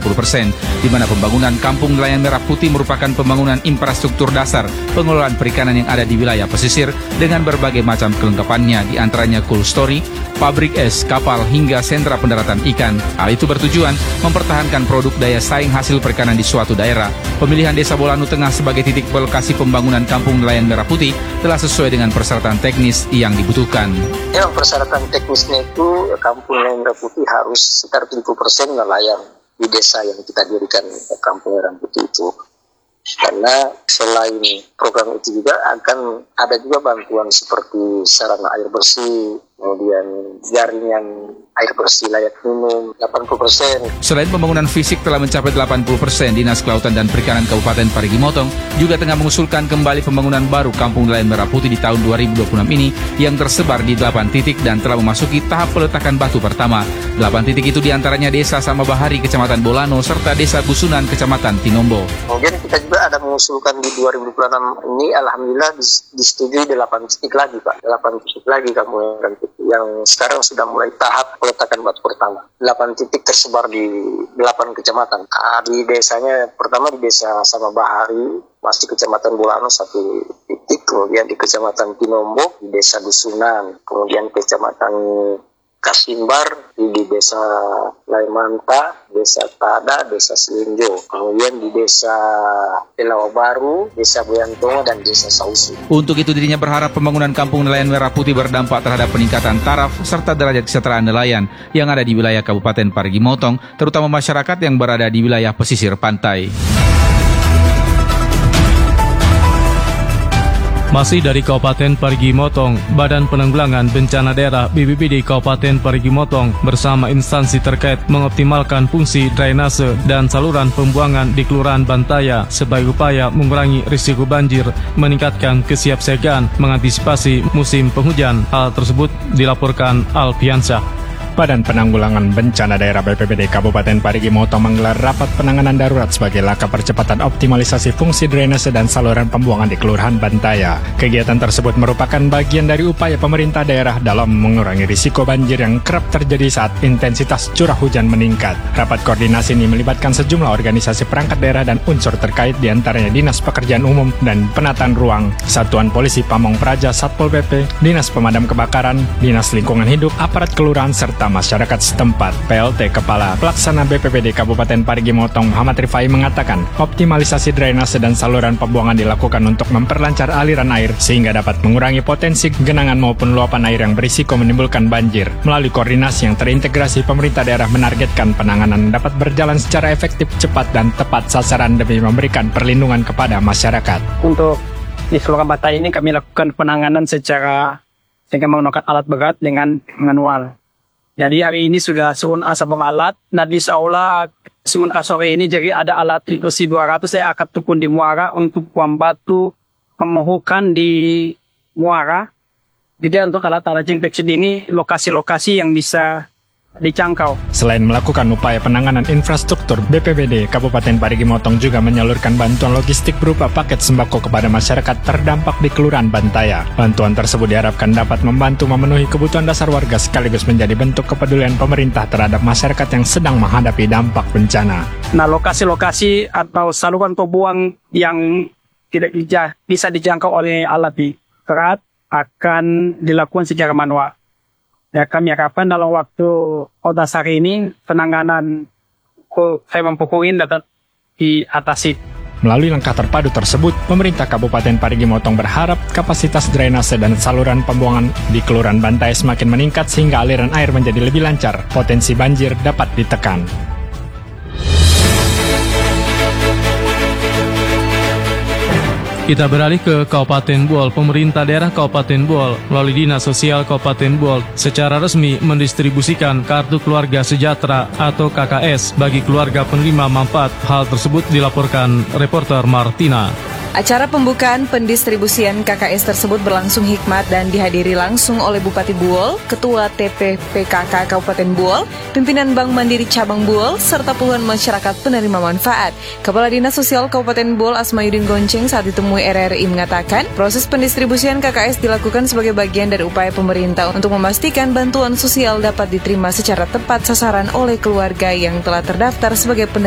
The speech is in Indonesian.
80%, di mana pembangunan Kampung Nelayan Merah Putih merupakan pembangunan infrastruktur dasar pengelolaan perikanan yang ada di wilayah pesisir dengan berbagai macam kelengkapannya, di antaranya cool story, pabrik es, kapal, hingga sentra pendaratan ikan. Hal itu bertujuan mempertahankan produk daya saing hasil perikanan di suatu daerah. Pemilihan Desa Bolanu Tengah sebagai titik lokasi pembangunan Kampung Nelayan Merah Putih telah sesuai dengan persyaratan teknis yang dibutuhkan. Yang persyaratan teknisnya itu Kampung Nelayan Merah Putih harus sekitar 70% nelayan di desa yang kita dirikan Kampung Nelayan Putih itu. Karena selain program itu juga akan ada juga bantuan seperti sarana air bersih, kemudian jaringan air bersih layak minum 80%. Selain pembangunan fisik telah mencapai 80%, Dinas Kelautan dan Perikanan Kabupaten Parigi Motong juga tengah mengusulkan kembali pembangunan baru Kampung Nelayan Merah Putih di tahun 2026 ini yang tersebar di 8 titik dan telah memasuki tahap peletakan batu pertama. 8 titik itu diantaranya Desa Samabahari, Kecamatan Bolano, serta Desa Busunan, Kecamatan Tinombo. Kemudian kita juga ada mengusulkan di 2026 ini, alhamdulillah disetujui 8 titik lagi Pak. 8 titik lagi Kampung Nelayan Putih yang sekarang sudah mulai tahap peletakan batu pertama. 8 titik tersebar di 8 kecamatan. Di desanya, pertama di Desa Samabahari, masih Kecamatan Bolano 1 titik, kemudian di Kecamatan Tinombo, di Desa Dusunan, kemudian Kecamatan Kasimbar, di Desa Laimanta, Desa Tada, Desa Selinjo, kemudian di Desa Pelawa Baru, Desa Boyantongo, dan Desa Sausi. Untuk itu dirinya berharap pembangunan Kampung Nelayan Merah Putih berdampak terhadap peningkatan taraf serta derajat kesejahteraan nelayan yang ada di wilayah Kabupaten Parigi Motong, terutama masyarakat yang berada di wilayah pesisir pantai. Masih dari Kabupaten Parigi Motong, Badan Penanggulangan Bencana Daerah BPBD Kabupaten Parigi Motong bersama instansi terkait mengoptimalkan fungsi drainase dan saluran pembuangan di Kelurahan Bantaya sebagai upaya mengurangi risiko banjir, meningkatkan kesiapsiagaan mengantisipasi musim penghujan. Hal tersebut dilaporkan Alfiansyah. Badan Penanggulangan Bencana Daerah BPBD Kabupaten Parigi Motong menggelar rapat penanganan darurat sebagai langkah percepatan optimalisasi fungsi drainase dan saluran pembuangan di Kelurahan Bantaya. Kegiatan tersebut merupakan bagian dari upaya pemerintah daerah dalam mengurangi risiko banjir yang kerap terjadi saat intensitas curah hujan meningkat. Rapat koordinasi ini melibatkan sejumlah organisasi perangkat daerah dan unsur terkait, diantaranya Dinas Pekerjaan Umum dan Penataan Ruang, Satuan Polisi Pamong Praja, Satpol PP, Dinas Pemadam Kebakaran, Dinas Lingkungan Hidup, aparat kelurahan, serta masyarakat setempat. PLT Kepala Pelaksana BPBD Kabupaten Parigi Motong Muhammad Rifai mengatakan, optimalisasi drainase dan saluran pembuangan dilakukan untuk memperlancar aliran air sehingga dapat mengurangi potensi genangan maupun luapan air yang berisiko menimbulkan banjir. Melalui koordinasi yang terintegrasi, pemerintah daerah menargetkan penanganan dapat berjalan secara efektif, cepat, dan tepat sasaran demi memberikan perlindungan kepada masyarakat. Untuk di seluruh Bantaya ini kami lakukan penanganan secara dengan menggunakan alat berat dengan manual. Jadi hari ini sudah sun asap alat, dan insya Allah sun sore ini jadi ada alat bersih 200 saya akan tukun di muara untuk buang batu pemohokan di muara. Jadi untuk alat-alat inspeksi ini lokasi-lokasi yang bisa dijangkau. Selain melakukan upaya penanganan infrastruktur, BPBD Kabupaten Parigi Motong juga menyalurkan bantuan logistik berupa paket sembako kepada masyarakat terdampak di Kelurahan Bantaya. Bantuan tersebut diharapkan dapat membantu memenuhi kebutuhan dasar warga sekaligus menjadi bentuk kepedulian pemerintah terhadap masyarakat yang sedang menghadapi dampak bencana. Nah, lokasi-lokasi atau saluran pembuang yang tidak bisa dijangkau oleh alat berat akan dilakukan secara manual. Ya, kami harapkan dalam waktu odas hari ini penanganan saya mempukuin dapat diatasi. Melalui langkah terpadu tersebut, pemerintah Kabupaten Parigi Motong berharap kapasitas drainase dan saluran pembuangan di Kelurahan Bantaya semakin meningkat sehingga aliran air menjadi lebih lancar, potensi banjir dapat ditekan. Kita beralih ke Kabupaten Buol. Pemerintah daerah Kabupaten Buol melalui Dinas Sosial Kabupaten Buol secara resmi mendistribusikan Kartu Keluarga Sejahtera atau KKS bagi keluarga penerima manfaat. Hal tersebut dilaporkan reporter Martina. Acara pembukaan pendistribusian KKS tersebut berlangsung hikmat dan dihadiri langsung oleh Bupati Buol, Ketua TPPKK Kabupaten Buol, pimpinan Bank Mandiri Cabang Buol, serta puluhan masyarakat penerima manfaat. Kepala Dinas Sosial Kabupaten Buol Asmayudin Gonceng saat ditemui RRI mengatakan, proses pendistribusian KKS dilakukan sebagai bagian dari upaya pemerintah untuk memastikan bantuan sosial dapat diterima secara tepat sasaran oleh keluarga yang telah terdaftar sebagai penerima